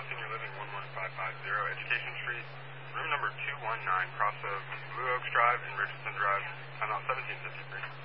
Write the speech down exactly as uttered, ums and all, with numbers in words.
Senior Living, one one five five zero Education Street, room number two one nine, cross of Blue Oaks Drive and Richardson Drive, timeout seventeen fifty-three.